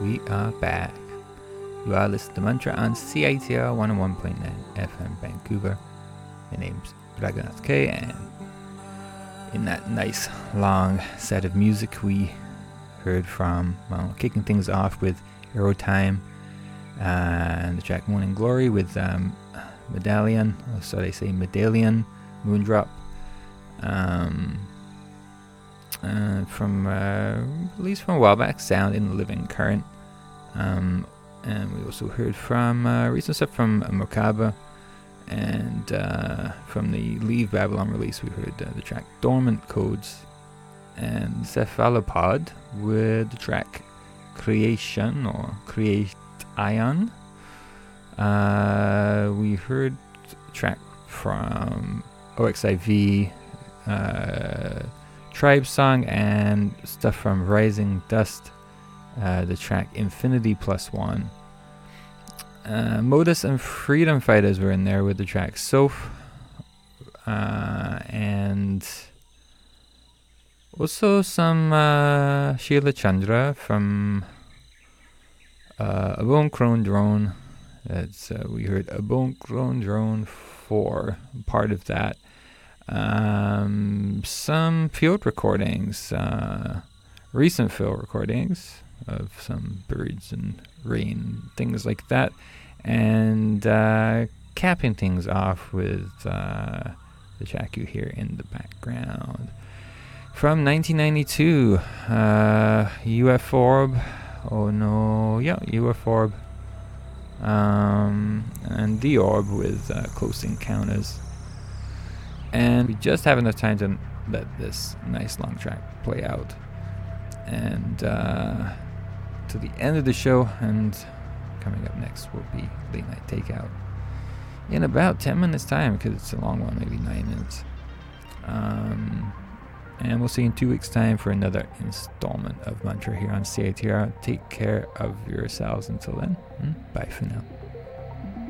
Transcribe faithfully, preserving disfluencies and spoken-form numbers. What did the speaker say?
We are back. You are listening to Mantra on C I T R one oh one point nine F M Vancouver. My name's Raghunath K, and in that nice long set of music we heard from, well, kicking things off with Aerotime uh, and the track Morning Glory with um, Medallion, or so they say Medallion, Moondrop. Um, uh, from uh, released from a while back, Sound in the Living Current. Um, and we also heard from uh, recent stuff from uh, Merkaba, and uh, from the Leave Babylon release we heard uh, the track Dormant Codes, and Cephalopod with the track Creation or Create Ion. Uh, we heard a track from O X I V, uh, Tribe Song, and stuff from Rising Dust. Uh, the track Infinity Plus One. Uh, Modus and Freedom Fighters were in there with the track Soph. Uh, and also some uh, Sheila Chandra from uh, A Bone Crone Drone. That's, uh, we heard A Bone Crone Drone four, part of that. Um, some field recordings, uh, recent field recordings of some birds and rain, things like that, and uh, capping things off with uh, the track you hear in the background from nineteen ninety-two, uh, U F Orb. Oh no, yeah, U F Orb, um, and The Orb with uh, Close Encounters. And we just have enough time to let this nice long track play out, and uh, to the end of the show. And coming up next will be Late Night Takeout in about ten minutes time, because it's a long one, maybe nine minutes. Um, and we'll see you in two weeks time for another installment of Mantra here on C I T R. Take care of yourselves until then. Bye for now.